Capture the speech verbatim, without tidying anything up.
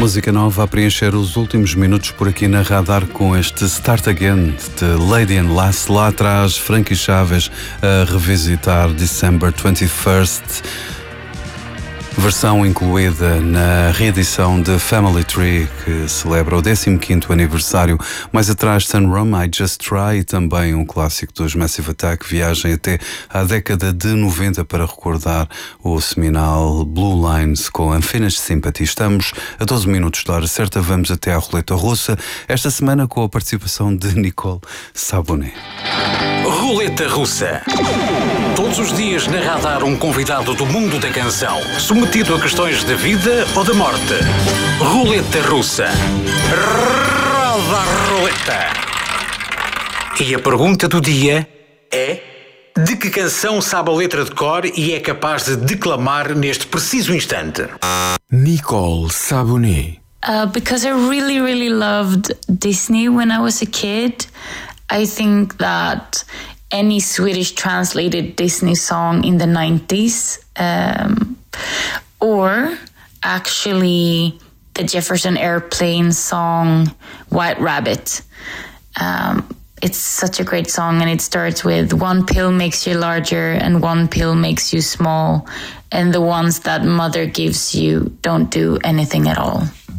Música nova a preencher os últimos minutos por aqui na Radar com este Start Again de Lady and Lass. Lá atrás, Frankie Chaves a revisitar December twenty-first, versão incluída na reedição de Family Tree, que celebra o décimo quinto aniversário. Mais atrás, Sunrum, I Just Try, também um clássico dos Massive Attack, viagem até à década de noventa para recordar o seminal Blue Lines com Unfinished Sympathy. Estamos a doze minutos da hora certa, vamos até à roleta russa, esta semana com a participação de Nicole Sabonet. Roleta Russa. Todos os dias na Radar um convidado do mundo da canção, submetido a questões da vida ou da morte. Roleta Russa. Roda a roleta. E a pergunta do dia é: de que canção sabe a letra de cor e é capaz de declamar neste preciso instante? Nicole Sabonet. Uh, because I really, really loved Disney when I was a kid. I think that any Swedish translated Disney song in the nineties, um, or actually the Jefferson Airplane song White Rabbit. Um, it's such a great song, and it starts with one pill makes you larger and one pill makes you small, and the ones that mother gives you don't do anything at all.